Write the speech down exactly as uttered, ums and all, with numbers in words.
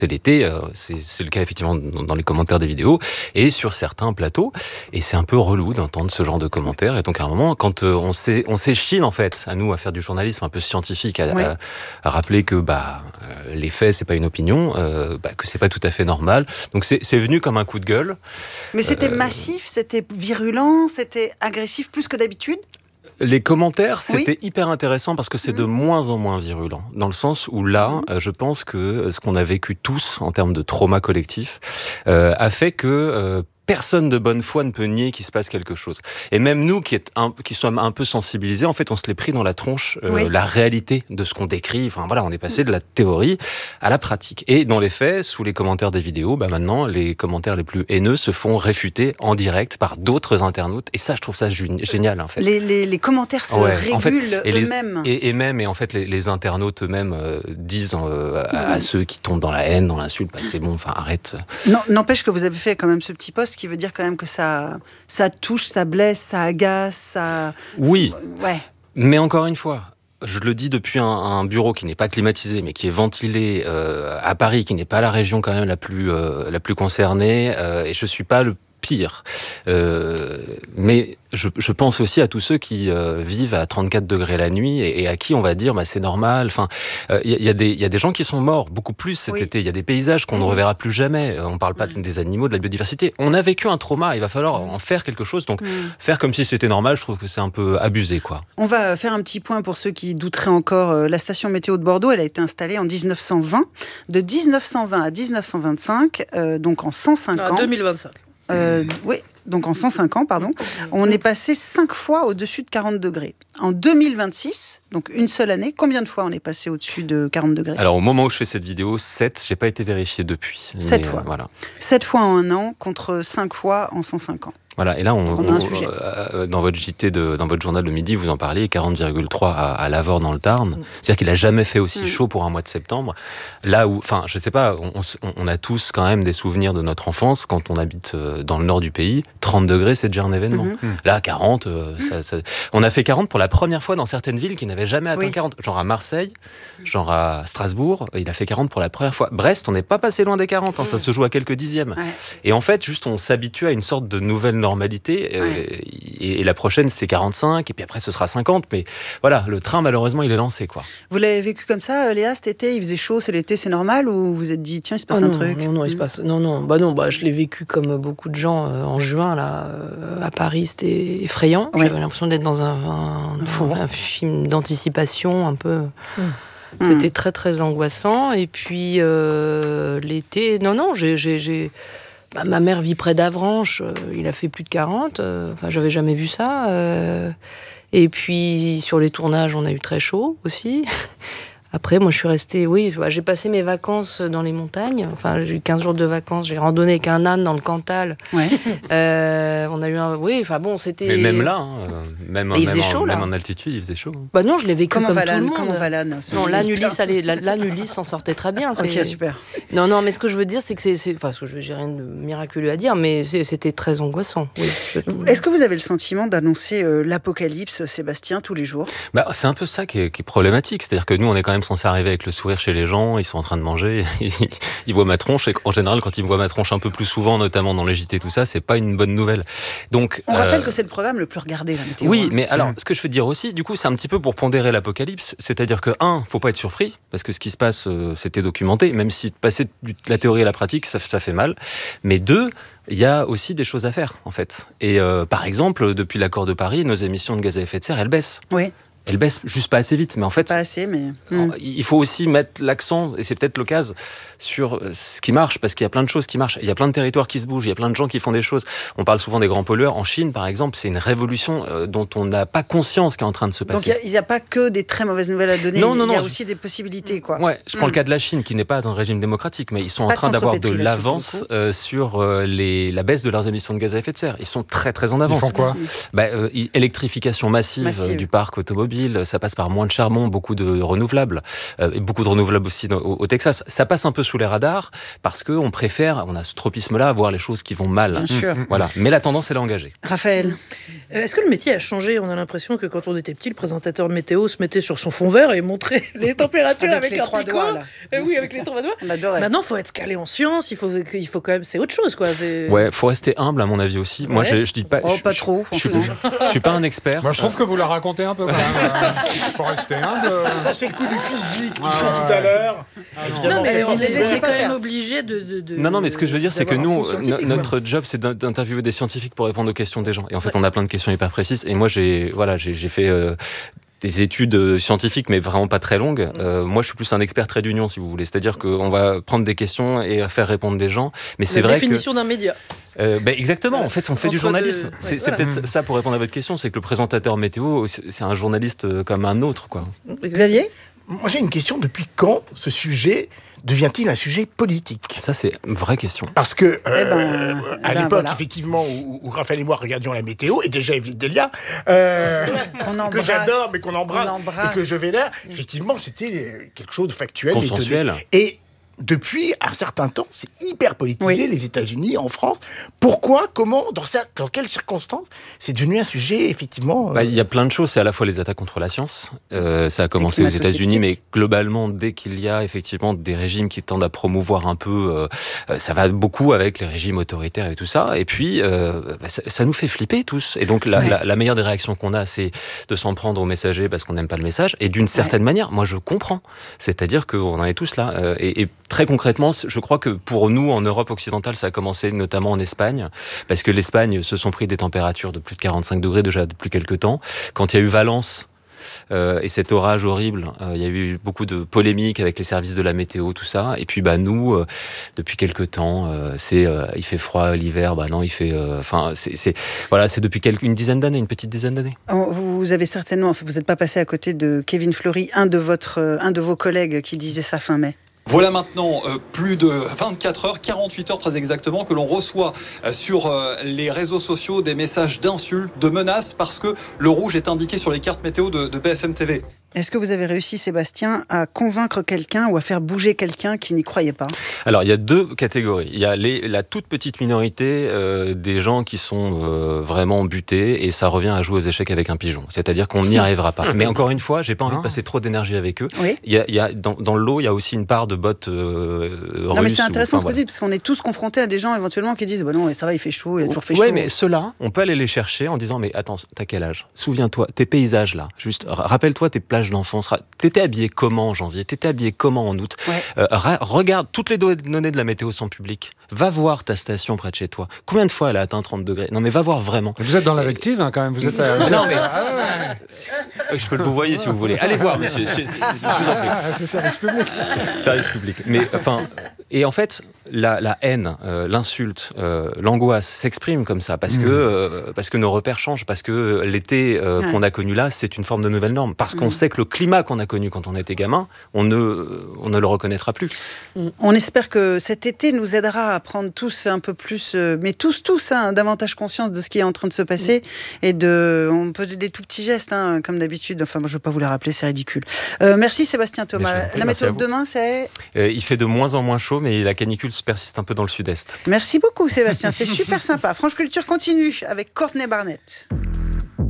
C'est l'été, euh, c'est, c'est le cas effectivement dans, dans les commentaires des vidéos et sur certains plateaux. Et c'est un peu relou d'entendre ce genre de commentaires. Et donc à un moment, quand euh, on, s'é, on s'échine en fait, à nous à faire du journalisme un peu scientifique, à, oui. à, à rappeler que bah euh, les faits c'est pas une opinion, euh, bah, que c'est pas tout à fait normal. Donc c'est, c'est venu comme un coup de gueule. Mais c'était euh, massif, c'était virulent, c'était agressif plus que d'habitude. Les commentaires, c'était oui. hyper intéressant parce que c'est mmh. de moins en moins virulent. Dans le sens où là, mmh. euh, je pense que ce qu'on a vécu tous en termes de trauma collectif euh, a fait que euh, personne de bonne foi ne peut nier qu'il se passe quelque chose. Et même nous qui, est un, qui sommes un peu sensibilisés, en fait, on se l'est pris dans la tronche, euh, oui. la réalité de ce qu'on décrit. Enfin voilà, on est passé de la théorie à la pratique. Et dans les faits, sous les commentaires des vidéos, bah maintenant, les commentaires les plus haineux se font réfuter en direct par d'autres internautes. Et ça, je trouve ça génial, en fait. Les, les, les commentaires se ouais, régulent en fait, et eux-mêmes. Les, et, et même, et en fait, les, les internautes eux-mêmes euh, disent euh, à, à ceux qui tombent dans la haine, dans l'insulte, bah, c'est bon, enfin arrête. Non, n'empêche que vous avez fait quand même ce petit post qui veut dire quand même que ça, ça touche, ça blesse, ça agace, ça... Oui, ouais. Mais encore une fois, je le dis depuis un, un bureau qui n'est pas climatisé, mais qui est ventilé euh, à Paris, qui n'est pas la région quand même la plus, euh, la plus concernée, euh, et je suis pas le pire. Euh, mais je, je pense aussi à tous ceux qui euh, vivent à trente-quatre degrés la nuit et, et à qui on va dire bah, c'est normal. Enfin, il euh, y, y, y a des gens qui sont morts, beaucoup plus cet oui. été. Il y a des paysages qu'on mmh. ne reverra plus jamais. On ne parle pas mmh. des animaux, de la biodiversité. On a vécu un trauma, il va falloir mmh. en faire quelque chose. Donc, mmh. faire comme si c'était normal, je trouve que c'est un peu abusé, quoi. On va faire un petit point pour ceux qui douteraient encore. La station météo de Bordeaux, elle a été installée en dix-neuf cent vingt. De dix-neuf cent vingt à dix-neuf cent vingt-cinq, euh, donc en cent cinq ah, ans. deux mille vingt-cinq. Euh, oui, donc en cent cinq ans, pardon, on est passé cinq fois au-dessus de quarante degrés. En deux mille vingt-six, donc une seule année, combien de fois on est passé au-dessus de quarante degrés ? Alors au moment où je fais cette vidéo, sept, j'ai pas été vérifié depuis. sept fois. Euh, voilà. sept fois en un an contre cinq fois en cent cinq ans. Voilà, et là, on, on a un sujet. Euh, dans votre J T, de, dans votre journal de midi, vous en parliez, quarante virgule trois à, à Lavore dans le Tarn. Mmh. C'est-à-dire qu'il a jamais fait aussi mmh. chaud pour un mois de septembre. Là où, enfin, je sais pas, on, on, on a tous quand même des souvenirs de notre enfance quand on habite dans le nord du pays. trente degrés, c'est déjà un événement. Mmh. Là, quarante, euh, mmh. ça, ça, on a fait quarante pour la première fois dans certaines villes qui n'avaient jamais atteint oui. quarante. Genre à Marseille, genre à Strasbourg, il a fait quarante pour la première fois. Brest, on n'est pas passé loin des quarante, hein, mmh. ça se joue à quelques dixièmes. Ouais. Et en fait, juste, on s'habitue à une sorte de nouvelle normalité. Ouais. Et, et la prochaine, c'est quarante-cinq, et puis après, ce sera cinquante. Mais voilà, le train, malheureusement, il est lancé, quoi. Vous l'avez vécu comme ça, Léa, cet été ? Il faisait chaud, c'est l'été, c'est normal ? Ou vous vous êtes dit, tiens, il se passe oh un non, truc ? Non, non, il se passe... Non, non, bah non, bah, je l'ai vécu comme beaucoup de gens euh, en juin, là, euh, à Paris. C'était effrayant. Ouais. J'avais l'impression d'être dans un, un, un, un film d'anticipation, un peu... Mmh. C'était mmh. très, très angoissant. Et puis, euh, l'été... Non, non, j'ai... j'ai, j'ai... Bah, ma mère vit près d'Avranches, euh, il a fait plus de quarante, euh, enfin j'avais jamais vu ça. Euh, et puis sur les tournages, on a eu très chaud aussi. Après, moi je suis restée, oui, bah, j'ai passé mes vacances dans les montagnes, enfin j'ai eu quinze jours de vacances, j'ai randonné avec un âne dans le Cantal. Ouais. Euh, on a eu un, oui, enfin bon, c'était... Mais même là, hein, même, même, même, chaud, en, là. même en altitude, il faisait chaud. Hein. Bah non, je l'ai vécu comment comme va tout le monde. Comment va l'âne ? Non, l'âne Ulysse, allait, l'âne Ulysse s'en sortait très bien. Ok, super. Non, non, mais ce que je veux dire, c'est que c'est... c'est... Enfin, je j'ai rien de miraculeux à dire, mais c'est, c'était très angoissant. Oui. Est-ce que vous avez le sentiment d'annoncer euh, l'apocalypse, Sébastien, tous les jours ? Bah, c'est un peu ça qui est, qui est problématique. C'est-à-dire que nous, on est quand même censé arriver avec le sourire chez les gens, ils sont en train de manger, ils voient ma tronche, et en général, quand ils me voient ma tronche un peu plus souvent, notamment dans les J T, tout ça, c'est pas une bonne nouvelle. Donc, on euh... rappelle que c'est le programme le plus regardé, la météo. Oui, mais alors, ce que je veux dire aussi, du coup, c'est un petit peu pour pondérer l'apocalypse, c'est-à-dire que, un, faut pas être surpris, parce que ce qui se passe, euh, c'était documenté, même si passer de la théorie à la pratique, ça, ça fait mal. Mais deux, il y a aussi des choses à faire, en fait. Et euh, par exemple, depuis l'accord de Paris, nos émissions de gaz à effet de serre, elles baissent. Oui. Elle baisse juste pas assez vite, mais en fait... Pas assez, mais... Mm. Il faut aussi mettre l'accent, et c'est peut-être l'occasion, sur ce qui marche, parce qu'il y a plein de choses qui marchent. Il y a plein de territoires qui se bougent, il y a plein de gens qui font des choses. On parle souvent des grands pollueurs. En Chine, par exemple, c'est une révolution euh, dont on n'a pas conscience qui est en train de se passer. Donc il n'y a, a pas que des très mauvaises nouvelles à donner, non, non, il y a non, aussi je... des possibilités, quoi. Ouais, je prends mm. le cas de la Chine, qui n'est pas un régime démocratique, mais ils sont pas en train d'avoir de l'avance euh, sur euh, les, la baisse de leurs émissions de gaz à effet de serre. Ils sont très, très en avance. Ils font quoi ? bah, euh, Électrification massive, massive. Euh, du parc automobile. automobile, ça passe par moins de charbon, beaucoup de renouvelables, euh, et beaucoup de renouvelables aussi dans, au, au Texas. Ça passe un peu sous les radars parce qu'on préfère, on a ce tropisme-là, à voir les choses qui vont mal. Bien sûr. Voilà. Mais la tendance, elle est engagée. Raphaël. Euh, Est-ce que le métier a changé? On a l'impression que quand on était petit, le présentateur météo se mettait sur son fond vert et montrait les températures avec, avec les un trois picot. doigts, là. Euh, oui, avec les trois doigts. On adorait. Maintenant, il faut être calé en sciences, il faut, il faut quand même... C'est autre chose, quoi. C'est... Ouais, faut rester humble, à mon avis aussi. Ouais. Moi, je, je dis pas... Oh, je, pas je, trop, je, je, franchement. je suis pas un expert. Moi, je trouve que vous la racontez un peu quand même. Il faut rester humble. Ça, c'est le coup du physique, tu Ah, sais, ouais. tout à l'heure. Ah, Évidemment, Non, mais on on les est laissait quand pas même faire. obligé de, de, de... Non, non, mais ce que je veux dire, c'est que nous, d'avoir un fond no- scientifique, notre job, c'est d'in- d'interviewer des scientifiques pour répondre aux questions des gens. Et en fait, ouais. on a plein de questions hyper précises. Et moi, j'ai, voilà, j'ai, j'ai fait euh, des études euh, scientifiques, mais vraiment pas très longues. Euh, moi, je suis plus un expert trait d'union, si vous voulez. C'est-à-dire qu'on va prendre des questions et faire répondre des gens. Mais c'est La vrai que... définition d'un média. Euh, bah, exactement, en fait, on fait Entre du journalisme. deux- C'est, ouais, c'est voilà. peut-être ça pour répondre à votre question, c'est que le présentateur météo, c'est c'est un journaliste euh, comme un autre, quoi. Xavier? Moi, j'ai une question. Depuis quand ce sujet devient-il un sujet politique? Ça, c'est une vraie question. Parce que, euh, Eh ben, à eh ben, l'époque, voilà. effectivement, où, où Raphaël et moi regardions la météo, et déjà Evelyne Delia, euh, Qu'on que embrasse. j'adore, mais qu'on embrasse, Qu'on embrasse. et que je vénère, effectivement, c'était quelque chose de factuel. Consensuel. méthodique. Et depuis un certain temps, c'est hyper politisé, Oui. les États-Unis, en France. Pourquoi, comment, dans, ça, dans quelles circonstances, c'est devenu un sujet, effectivement... euh, Bah, il y a plein de choses. C'est à la fois les attaques contre la science. Euh, ça a commencé aux climato-sceptique. États-Unis, mais globalement, dès qu'il y a effectivement des régimes qui tendent à promouvoir un peu, euh, ça va beaucoup avec les régimes autoritaires et tout ça. Et puis, euh, bah, ça, ça nous fait flipper tous. Et donc, la, Ouais. la, la meilleure des réactions qu'on a, c'est de s'en prendre au messager parce qu'on n'aime pas le message. Et d'une certaine manière, moi, je comprends. C'est-à-dire qu'on en est tous là. Euh, et, et très concrètement, je crois que pour nous, en Europe occidentale, ça a commencé notamment en Espagne, parce que l'Espagne se sont pris des températures de plus de quarante-cinq degrés déjà depuis quelques temps. Quand il y a eu Valence euh, et cet orage horrible, euh, il y a eu beaucoup de polémiques avec les services de la météo, tout ça. Et puis bah nous, euh, depuis quelques temps, euh, c'est euh, il fait froid l'hiver, bah non, il fait, enfin, euh, c'est, c'est voilà, c'est depuis quelques, une dizaine d'années, une petite dizaine d'années. Vous avez certainement, vous n'êtes pas passé à côté de Kevin Fleury, un de votre, un de vos collègues qui disait ça fin mai. Voilà maintenant euh, plus de vingt-quatre heures, quarante-huit heures très exactement, que l'on reçoit euh, sur euh, les réseaux sociaux des messages d'insultes, de menaces, parce que le rouge est indiqué sur les cartes météo de, de B F M T V. Est-ce que vous avez réussi, Sébastien, à convaincre quelqu'un ou à faire bouger quelqu'un qui n'y croyait pas? Alors, il y a deux catégories. Il y a les, la toute petite minorité euh, des gens qui sont euh, vraiment butés, et ça revient à jouer aux échecs avec un pigeon. C'est-à-dire qu'on n'y arrivera pas. Mais encore une fois, j'ai pas envie de passer trop d'énergie avec eux. Oui. Il y a, il y a, dans, dans le lot, il y a aussi une part de bots euh, russes. Non, mais c'est intéressant ou, enfin, ce que vous dites, parce qu'on est tous confrontés à des gens éventuellement qui disent bah non, ça va, il fait chaud, il a toujours fait ouais, chaud. mais ceux-là, on peut aller les chercher en disant mais attends, t'as quel âge? Souviens-toi, tes paysages là, juste rappelle-toi tes plages d'enfance. T'étais habillé comment en janvier? T'étais habillé comment en août? Ouais. euh, ra- Regarde toutes les données de la météo sont publiques. Va voir ta station près de chez toi. Combien de fois elle a atteint trente degrés? Non mais va voir vraiment. Vous êtes dans l'invective hein, quand même. Vous êtes. Euh, Non mais ah, ouais. je peux le vous voyez si vous voulez. Allez voir, monsieur. Je, je- je- je vous en prie. Ah, c'est service public. Service public. Mais enfin, et en fait, la, la haine, euh, l'insulte, euh, l'angoisse s'expriment comme ça parce Mmh. que euh, parce que nos repères changent, parce que l'été euh, Ouais. qu'on a connu là, c'est une forme de nouvelle norme, parce qu'on Mmh. sait que le climat qu'on a connu quand on était gamin, on ne on ne le reconnaîtra plus. On espère que cet été nous aidera à prendre tous un peu plus, euh, mais tous, tous, hein, davantage conscience de ce qui est en train de se passer et de, on peut des tout petits gestes, hein, comme d'habitude. Enfin, moi, je ne veux pas vous les rappeler, c'est ridicule. Euh, merci Sébastien Mais je Thomas. vous en prie, La merci météo à de vous. demain, c'est. Euh, il fait de moins en moins chaud, mais la canicule se persiste un peu dans le sud-est. Merci beaucoup Sébastien, c'est super sympa. France Culture continue avec Courtney Barnett.